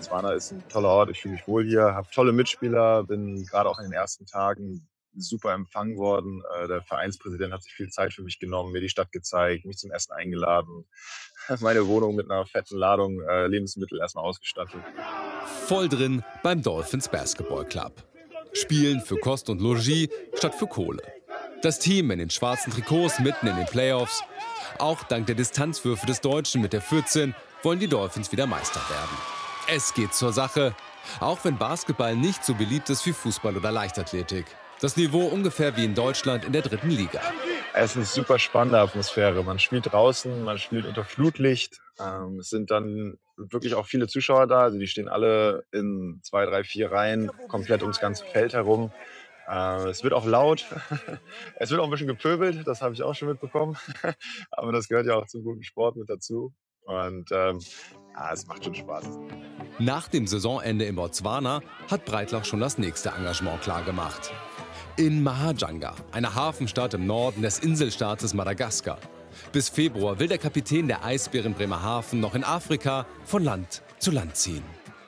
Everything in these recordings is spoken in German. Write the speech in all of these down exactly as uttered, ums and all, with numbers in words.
Botswana ist ein toller Ort, ich fühle mich wohl hier, habe tolle Mitspieler, bin gerade auch in den ersten Tagen super empfangen worden. Äh, Der Vereinspräsident hat sich viel Zeit für mich genommen, mir die Stadt gezeigt, mich zum Essen eingeladen, meine Wohnung mit einer fetten Ladung äh, Lebensmittel erstmal ausgestattet. Voll drin beim Dolphins Basketball Club. Spielen für Kost und Logis statt für Kohle. Das Team in den schwarzen Trikots mitten in den Playoffs. Auch dank der Distanzwürfe des Deutschen mit der vierzehn wollen die Dolphins wieder Meister werden. Es geht zur Sache, auch wenn Basketball nicht so beliebt ist wie Fußball oder Leichtathletik. Das Niveau ungefähr wie in Deutschland in der dritten Liga. Es ist eine super spannende Atmosphäre. Man spielt draußen, man spielt unter Flutlicht. Ähm, es sind dann wirklich auch viele Zuschauer da. Also die stehen alle in zwei, drei, vier Reihen komplett ums ganze Feld herum. Äh, es wird auch laut. Es wird auch ein bisschen gepöbelt, das habe ich auch schon mitbekommen. Aber das gehört ja auch zum guten Sport mit dazu. Und ähm, ja, es macht schon Spaß. Nach dem Saisonende in Botswana hat Breitlach schon das nächste Engagement klargemacht. In Mahajanga, einer Hafenstadt im Norden des Inselstaates Madagaskar. Bis Februar will der Kapitän der Eisbären Bremerhaven noch in Afrika von Land zu Land ziehen.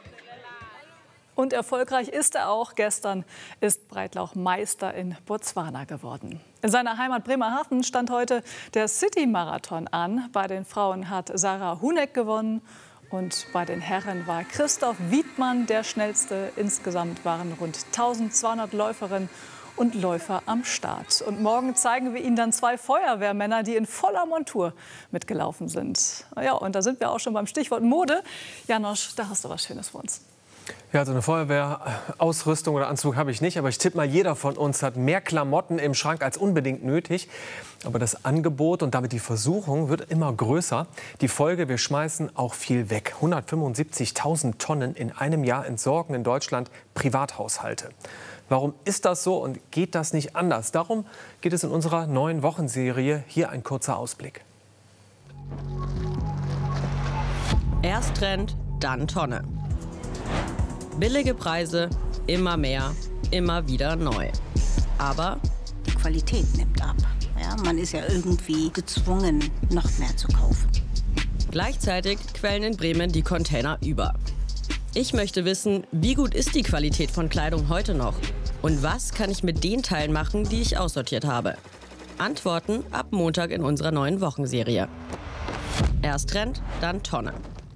Und erfolgreich ist er auch. Gestern ist Breitlauch Meister in Botswana geworden. In seiner Heimat Bremerhaven stand heute der City-Marathon an. Bei den Frauen hat Sarah Huneck gewonnen. Und bei den Herren war Christoph Wiedmann der schnellste. Insgesamt waren rund eintausendzweihundert Läuferinnen und Läufer am Start. Und morgen zeigen wir Ihnen dann zwei Feuerwehrmänner, die in voller Montur mitgelaufen sind. Ja, und da sind wir auch schon beim Stichwort Mode. Janosch, da hast du was Schönes für uns. Ja, so eine Feuerwehrausrüstung oder Anzug habe ich nicht. Aber ich tippe mal, jeder von uns hat mehr Klamotten im Schrank als unbedingt nötig. Aber das Angebot und damit die Versuchung wird immer größer. Die Folge, wir schmeißen auch viel weg. hundertfünfundsiebzigtausend Tonnen in einem Jahr entsorgen in Deutschland Privathaushalte. Warum ist das so und geht das nicht anders? Darum geht es in unserer neuen Wochenserie. Hier ein kurzer Ausblick. Erst Trend, dann Tonne. Billige Preise, immer mehr, immer wieder neu. Aber die Qualität nimmt ab. Ja, man ist ja irgendwie gezwungen, noch mehr zu kaufen. Gleichzeitig quellen in Bremen die Container über. Ich möchte wissen, wie gut ist die Qualität von Kleidung heute noch? Und was kann ich mit den Teilen machen, die ich aussortiert habe? Antworten ab Montag in unserer neuen Wochenserie. Erst Trend, dann Tonne.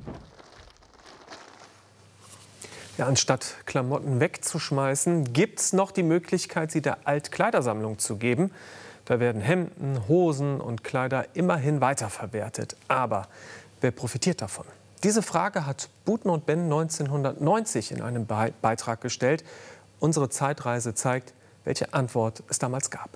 Ja, anstatt Klamotten wegzuschmeißen, gibt es noch die Möglichkeit, sie der Altkleidersammlung zu geben. Da werden Hemden, Hosen und Kleider immerhin weiterverwertet. Aber wer profitiert davon? Diese Frage hat Buten und Ben neunzehnhundertneunzig in einem Be- Beitrag gestellt. Unsere Zeitreise zeigt, welche Antwort es damals gab.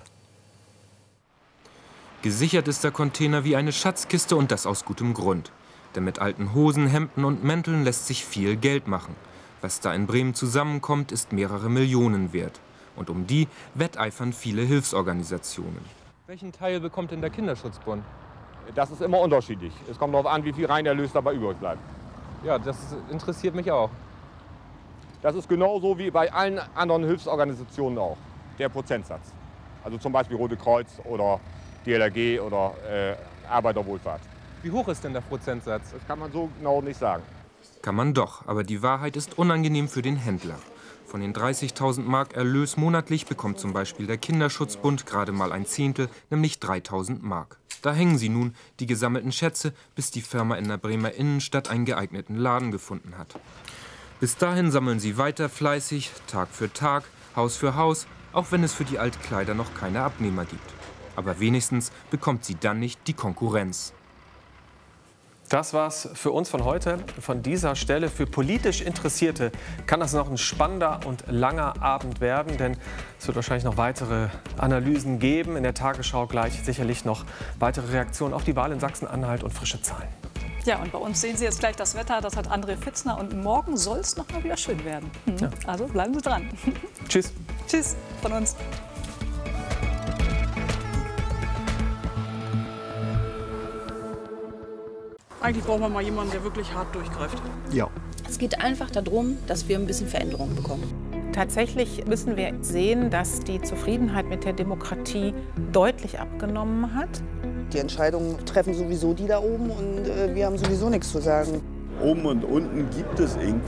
Gesichert ist der Container wie eine Schatzkiste und das aus gutem Grund. Denn mit alten Hosen, Hemden und Mänteln lässt sich viel Geld machen. Was da in Bremen zusammenkommt, ist mehrere Millionen wert. Und um die wetteifern viele Hilfsorganisationen. Welchen Teil bekommt denn der Kinderschutzbund? Das ist immer unterschiedlich. Es kommt darauf an, wie viel Reinerlös dabei übrig bleibt. Ja, das interessiert mich auch. Das ist genauso wie bei allen anderen Hilfsorganisationen auch, der Prozentsatz. Also zum Beispiel Rote Kreuz oder D L R G oder äh, Arbeiterwohlfahrt. Wie hoch ist denn der Prozentsatz? Das kann man so genau nicht sagen. Kann man doch, aber die Wahrheit ist unangenehm für den Händler. Von den dreißigtausend Mark Erlös monatlich bekommt zum Beispiel der Kinderschutzbund gerade mal ein Zehntel, nämlich dreitausend Mark. Da hängen sie nun, die gesammelten Schätze, bis die Firma in der Bremer Innenstadt einen geeigneten Laden gefunden hat. Bis dahin sammeln sie weiter fleißig, Tag für Tag, Haus für Haus, auch wenn es für die Altkleider noch keine Abnehmer gibt. Aber wenigstens bekommt sie dann nicht die Konkurrenz. Das war's für uns von heute. Von dieser Stelle für politisch Interessierte kann das noch ein spannender und langer Abend werden, denn es wird wahrscheinlich noch weitere Analysen geben. In der Tagesschau gleich sicherlich noch weitere Reaktionen auf die Wahl in Sachsen-Anhalt und frische Zahlen. Ja, und bei uns sehen Sie jetzt gleich das Wetter. Das hat André Pfitzner. Und morgen soll es noch mal wieder schön werden. Hm. Ja. Also bleiben Sie dran. Tschüss. Tschüss von uns. Eigentlich brauchen wir mal jemanden, der wirklich hart durchgreift. Ja. Es geht einfach darum, dass wir ein bisschen Veränderung bekommen. Tatsächlich müssen wir sehen, dass die Zufriedenheit mit der Demokratie deutlich abgenommen hat. Die Entscheidungen treffen sowieso die da oben und äh, wir haben sowieso nichts zu sagen. Oben und unten gibt es irgendwie